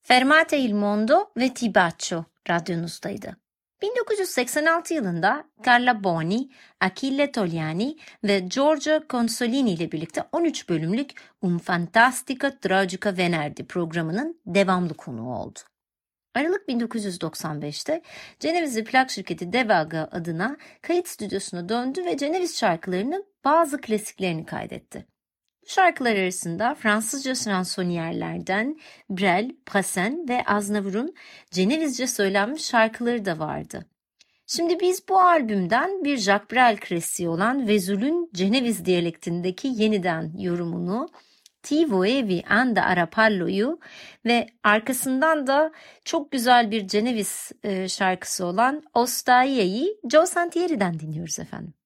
Fermate il Mondo ve Ti Bacio radyonuzdaydı. 1986 yılında Carla Boni, Achille Togliani ve Giorgio Consolini ile birlikte 13 bölümlük Un Fantastica Tragica Venerdì programının devamlı konuğu oldu. Aralık 1995'te Cenevizli plak şirketi Devaga adına kayıt stüdyosuna döndü ve Ceneviz şarkılarının bazı klasiklerini kaydetti. Bu şarkılar arasında Fransızca şansoniyerlerden Brel, Brassens ve Aznavour'un Cenevizce söylenmiş şarkıları da vardı. Şimdi biz bu albümden bir Jacques Brel klasiği olan Vesoul'ün Ceneviz diyalektindeki yeniden yorumunu, Ti volevi anda Arapallo'yu ve arkasından da çok güzel bir Ceneviz şarkısı olan Ostaia'yı Joe Santieri'den dinliyoruz efendim.